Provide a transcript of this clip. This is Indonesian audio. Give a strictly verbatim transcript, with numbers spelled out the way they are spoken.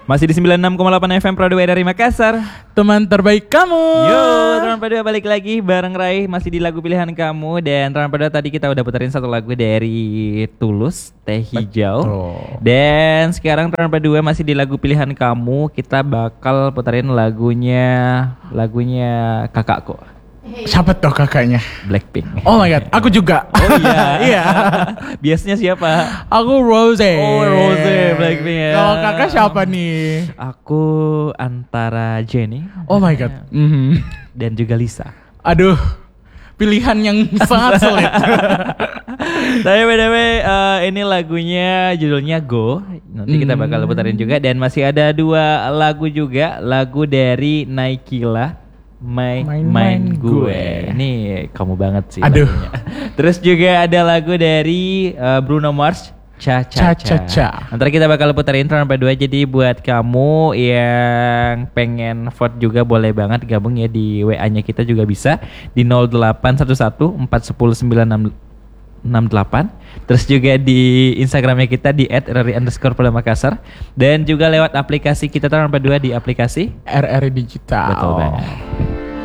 Masih di sembilan puluh enam koma delapan F M Pro dua dari Makassar. Teman terbaik kamu. Yo, teman Pro balik lagi bareng Rai. Masih di lagu pilihan kamu. Dan teman Pro tadi kita udah puterin satu lagu dari Tulus, Teh Hijau. Betul. Dan sekarang teman Pro masih di lagu pilihan kamu. Kita bakal puterin lagunya Lagunya kakakku. Siapa tuh kakaknya? Blackpink. Oh my god, aku juga. Oh iya. Iya. Biasanya siapa? Aku Rose. Oh Rose, Blackpink ya. Kalau kakak siapa nih? Aku antara Jennie. Oh my god. Mm-hmm. Dan juga Lisa. Aduh, pilihan yang sangat sulit. Tapi by the way, uh, ini lagunya judulnya Go. Nanti kita bakal putarin juga. Dan masih ada dua lagu juga. Lagu dari Naikila, Main Main, main gue. gue. Ini kamu banget sih. Aduh. Lagunya. Terus juga ada lagu dari uh, Bruno Mars, Cha Cha Cha. Cha. Nanti kita bakal puterin round kedua. Jadi buat kamu yang pengen vote juga boleh banget gabung ya di W A-nya kita juga bisa di nol delapan satu satu empat satu nol sembilan enam delapan. Terus juga di Instagramnya kita di et rri underscore Polda Makassar. Dan juga lewat aplikasi kita round kedua di aplikasi R R I Digital. Betul banget.